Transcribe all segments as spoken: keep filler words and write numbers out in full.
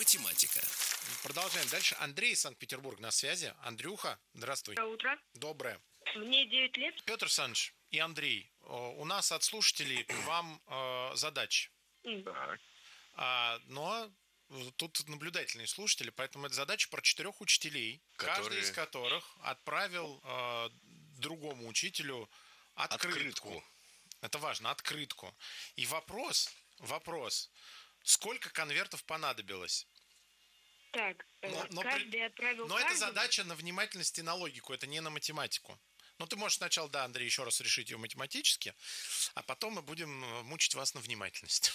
математика. Продолжаем дальше. Андрей из Санкт-Петербурга на связи. Андрюха, здравствуй. Доброе утро. Доброе. Мне девять лет. Петр Александрович и Андрей, у нас от слушателей к вам э, задача. Так. А, но тут наблюдательные слушатели, поэтому это задача про четырех учителей, Которые... каждый из которых отправил э, другому учителю открытку. Открытку. Это важно, открытку. И вопрос, вопрос, сколько конвертов понадобилось? Так, э, Но- но каждый при- отправил Но это каждому. задача на внимательность и на логику, это не на математику. Ну, ты можешь сначала, да, Андрей, еще раз решить ее математически, а потом мы будем э, мучить вас на внимательность.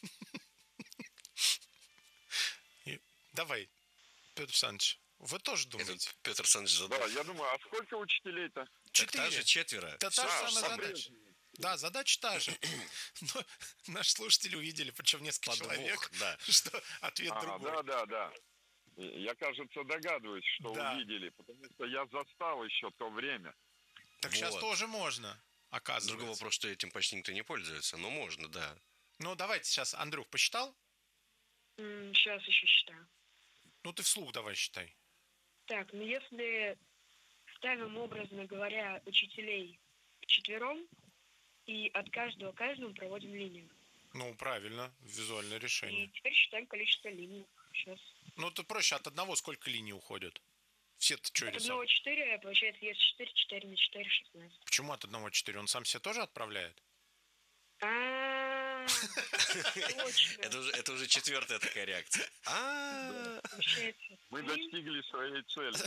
И Давай, Петр Александрович, вы тоже думаете? Этот Петр Александрович задал. Да, я думаю, а сколько учителей-то? Так та же четверо. Это та же Да, самая смотри. задача. Да, задача та же. Но наши слушатели увидели, причем несколько Подвох, человек, да. что ответ А, другой. да, да, да. Я, кажется, догадываюсь, что Да. увидели, потому что я застал еще то время. Так сейчас Вот. тоже можно, оказывается. Другой вопрос, что этим почти никто не пользуется, но можно, да. Ну, давайте сейчас, Андрюх, посчитал? Сейчас еще считаю. Ну, ты вслух давай считай. Так, ну если ставим, образно говоря, учителей вчетвером, и от каждого каждому проводим линию. Ну, правильно, визуальное И решение. теперь считаем количество линий. Сейчас. Ну, это проще, от одного сколько линий уходит? Все-то что От одного рисовать? четыре, получается, есть четыре, четыре на четыре, шестнадцать. Почему от одного четыре? Он сам себе тоже отправляет? А, точно. Это уже, это уже четвертая такая реакция. А, Получается, Мы три. достигли своей цели.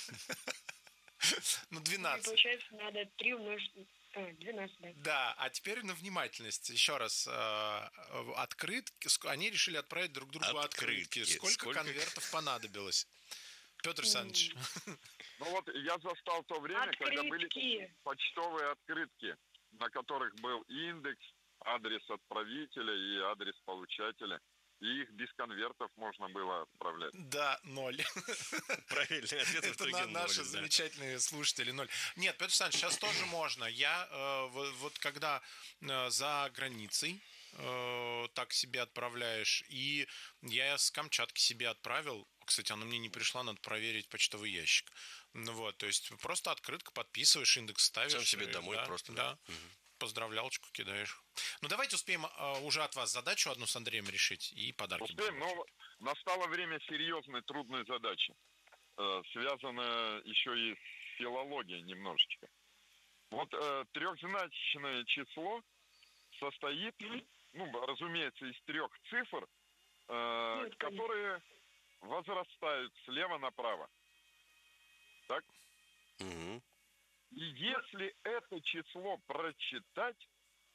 Ну, И двенадцать. получается, надо три умножить... А, двенадцать, да. Да, а теперь на внимательность. Еще раз. э, Открытки. ск- Они решили отправить друг другу открытки. Открытки. Сколько, Сколько? конвертов понадобилось? Петр Александрович. Ну вот я застал то время, когда были Открытки. почтовые открытки, на которых был индекс, адрес отправителя и адрес получателя. И их без конвертов можно было отправлять. Да, ноль. правильный ответ в Это итоге на- ноль, наши да. замечательные слушатели ноль. Нет, Петр Александрович, сейчас тоже можно. Я э, вот, вот когда э, за границей э, так себе отправляешь, и я с Камчатки себе отправил. Кстати, она мне не пришла, надо проверить почтовый ящик. Ну вот, то есть просто открытка подписываешь, индекс ставишь. Сам себе и- домой да, просто, Да. да. Мгм. Поздравлялочку кидаешь. Ну давайте успеем э, уже от вас задачу одну с Андреем решить и подарки. Успеем, будем. но настало время серьезной, трудной задачи, э, связанной еще и с филологией немножечко. Вот э, трехзначное число состоит, ну, разумеется, из трех цифр, э, Ну, это понятно. которые возрастают слева направо. Так? Мгм. И если это число прочитать,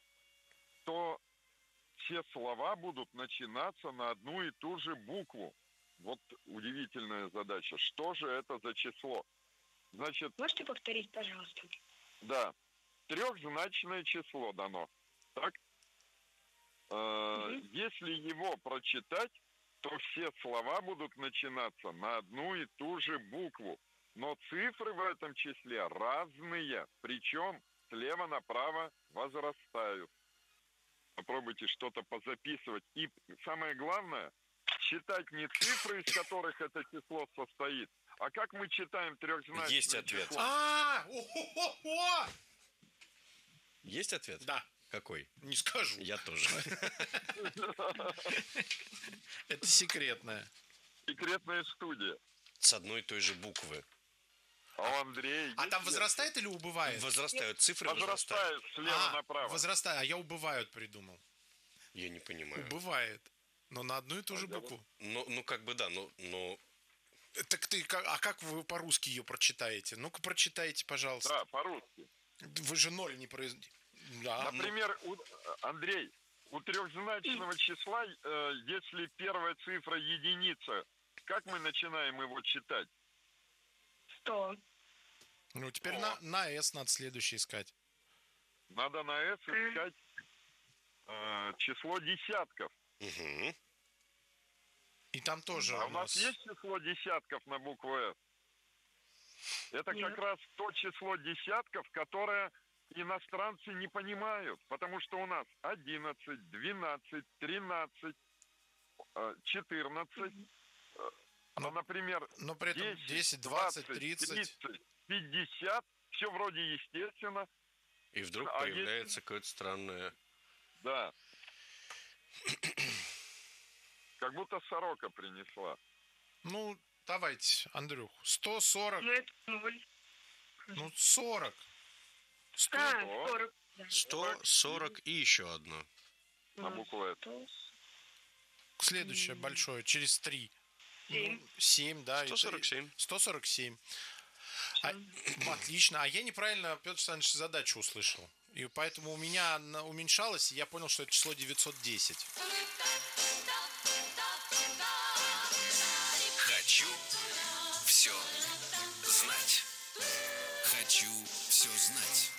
то все слова будут начинаться на одну и ту же букву. Вот удивительная задача. Что же это за число? Значит, Можете повторить, пожалуйста? да, трехзначное число дано. Так? Э, Мгм. Если его прочитать, то все слова будут начинаться на одну и ту же букву. Но цифры в этом числе разные, причем слева направо возрастают. Попробуйте что-то позаписывать. И самое главное, читать не цифры, из которых это число состоит, а как мы читаем трехзначное Есть ответ. число. А, о-хо-хо-хо! Есть ответ? Да, Какой? не скажу. Я тоже. Это секретное. Секретная студия. С одной и той же буквы. А у Андрея А есть там версия? возрастает или убывает? Возрастают, цифры возрастают. Возрастают слева А, направо. возрастает, а я убывают придумал. Я не понимаю. Убывает. Но на одну и ту же да, букву. Ну, ну как бы да, но, но Так ты, как- а как вы по-русски ее прочитаете? Ну-ка прочитайте, пожалуйста. Да, по-русски. Вы же ноль не произносите. Да. Например, у, Андрей, у трехзначного числа, э, если первая цифра единица, как мы начинаем его читать? Сто. Ну, теперь О. на, на S надо следующий искать. Надо на S искать э, число десятков. Мгм. И там тоже А у у нас нас... есть число десятков на букву S? Это Нет. как раз то число десятков, которое иностранцы не понимают, потому что у нас одиннадцать, двенадцать, тринадцать, э, четырнадцать А, Ну, например, Но при этом десять, десять, двадцать, двадцать, тридцать. тридцать, пятьдесят, все вроде естественно, И вдруг А появляется какое-то странное... да. Как будто сорока принесла. Ну, давайте, Андрюх, сто сорок, Ну, это ноль. ну, сорок. сто, А, Сто. сорок. Да. сто сорок и еще одно. На Ну, букву «С». сто следующее большое, через три. семь. Ну, семь, да. сто сорок семь. сто сорок семь. Всё. А, отлично. А я неправильно, Петр Александрович, задачу услышал. И поэтому у меня она уменьшалась, и я понял, что это число девятьсот десять. Хочу все знать. Хочу все знать.